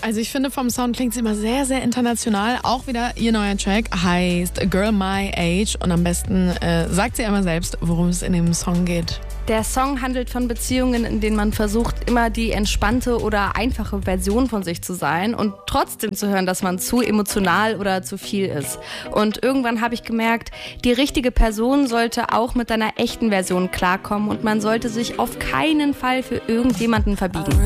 Also ich finde, vom Sound klingt sie immer sehr, sehr international. Auch wieder ihr neuer Track heißt Girl My Age. Und am besten sagt sie einmal selbst, worum es in dem Song geht. Der Song handelt von Beziehungen, in denen man versucht, immer die entspannte oder einfache Version von sich zu sein und trotzdem zu hören, dass man zu emotional oder zu viel ist. Und irgendwann habe ich gemerkt, die richtige Person sollte auch mit deiner echten Version klarkommen und man sollte sich auf keinen Fall für irgendjemanden verbiegen.